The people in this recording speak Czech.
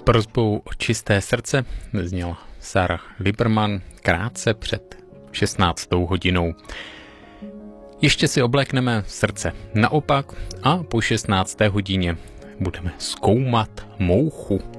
Prosbou o čisté srdce zněla Sarah Liberman krátce před 16. hodinou. Ještě si oblékneme srdce naopak a po 16. hodině budeme zkoumat mouchu.